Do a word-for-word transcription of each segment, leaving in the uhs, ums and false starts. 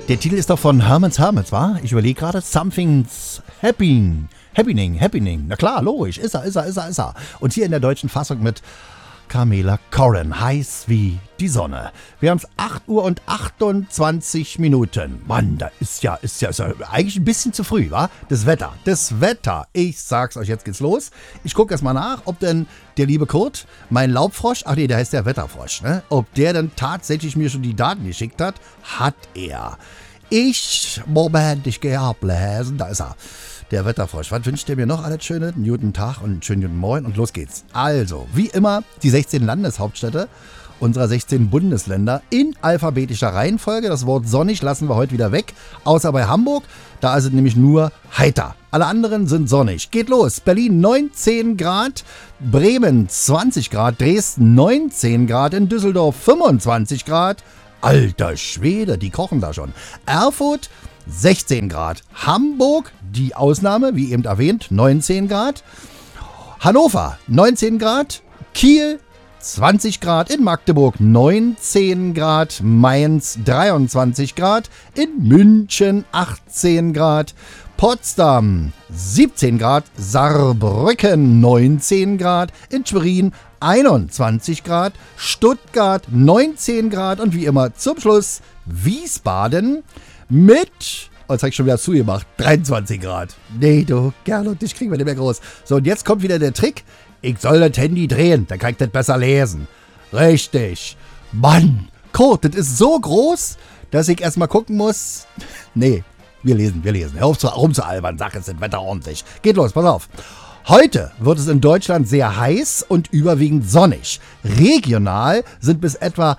Der Titel ist doch von Herman's Hermits, wa? Ich überlege gerade. Something's happening. Happening, happening. Na klar, logisch. Ist er, ist er, ist er, ist er. Und hier in der deutschen Fassung mit Carmela Corrin. Heiß wie die Sonne. Wir haben es acht Uhr und achtundzwanzig Minuten. Mann, da ist ja, ist ja, ist ja eigentlich ein bisschen zu früh, wa? Das Wetter, das Wetter. Ich sag's euch, jetzt geht's los. Ich gucke erst mal nach, ob denn der liebe Kurt, mein Laubfrosch, ach nee, der heißt der Wetterfrosch, ne? Ob der denn tatsächlich mir schon die Daten geschickt hat. Hat er. Ich, Moment, ich gehe ablesen. Da ist er. Der Wetterfrosch. Was wünscht ihr mir noch? Alles Schöne? Einen guten Tag und einen schönen guten Moin und los geht's. Also, wie immer, die sechzehn Landeshauptstädte unserer sechzehn Bundesländer in alphabetischer Reihenfolge. Das Wort sonnig lassen wir heute wieder weg, außer bei Hamburg. Da ist es nämlich nur heiter. Alle anderen sind sonnig. Geht los. Berlin neunzehn Grad, Bremen zwanzig Grad, Dresden neunzehn Grad, in Düsseldorf fünfundzwanzig Grad. Alter Schwede, die kochen da schon. Erfurt sechzehn Grad. Hamburg, die Ausnahme, wie eben erwähnt, neunzehn Grad. Hannover, neunzehn Grad. Kiel, zwanzig Grad. In Magdeburg, neunzehn Grad. Mainz, dreiundzwanzig Grad. In München, achtzehn Grad. Potsdam, siebzehn Grad. Saarbrücken, neunzehn Grad. In Schwerin, einundzwanzig Grad. Stuttgart, neunzehn Grad. Und wie immer zum Schluss Wiesbaden mit, oh, jetzt habe ich schon wieder zugemacht, dreiundzwanzig Grad. Nee, du, Gernot, dich kriegen wir nicht mehr groß. So, und jetzt kommt wieder der Trick. Ich soll das Handy drehen, dann kann ich das besser lesen. Richtig. Mann, Kurt, das ist so groß, dass ich erstmal gucken muss. Nee, wir lesen, wir lesen. Hör auf zu, rumzualbern, sag es, das Wetter ordentlich. Geht los, pass auf. Heute wird es in Deutschland sehr heiß und überwiegend sonnig. Regional sind bis etwa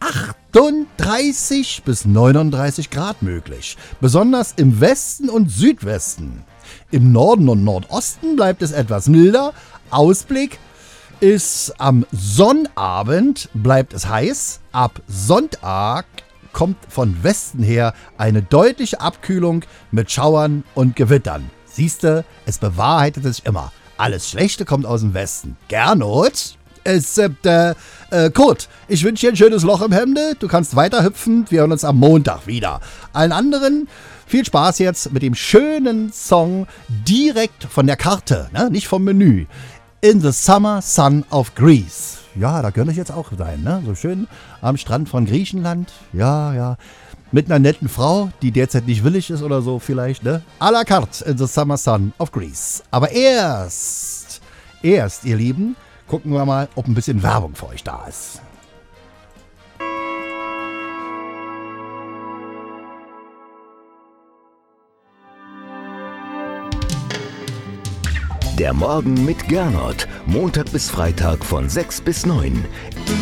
achtunddreißig bis neununddreißig Grad möglich. Besonders im Westen und Südwesten. Im Norden und Nordosten bleibt es etwas milder. Ausblick ist am Sonnabend bleibt es heiß. Ab Sonntag kommt von Westen her eine deutliche Abkühlung mit Schauern und Gewittern. Siehste, es bewahrheitet sich immer. Alles Schlechte kommt aus dem Westen. Gernot? Es, äh, äh, Kurt, ich wünsche dir ein schönes Loch im Hemde. Du kannst weiter hüpfen. Wir hören uns am Montag wieder. Allen anderen viel Spaß jetzt mit dem schönen Song direkt von der Karte, ne? Nicht vom Menü. In the Summer Sun of Greece. Ja, da könnte ich jetzt auch sein, ne? So schön am Strand von Griechenland. Ja, ja. Mit einer netten Frau, die derzeit nicht willig ist oder so vielleicht, ne? À la carte in the Summer Sun of Greece. Aber erst, erst, ihr Lieben, gucken wir mal, ob ein bisschen Werbung für euch da ist. Der Morgen mit Gernot. Montag bis Freitag von sechs bis neun.